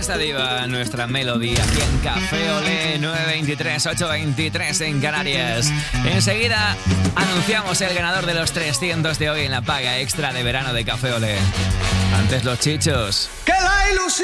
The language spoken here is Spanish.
esta diva, nuestra melodía, aquí en Café Olé, 9:23, 8:23 en Canarias. Enseguida anunciamos el ganador de los 300 de hoy en la paga extra de verano de Café Olé. Antes los chichos. ¡Que la ilusión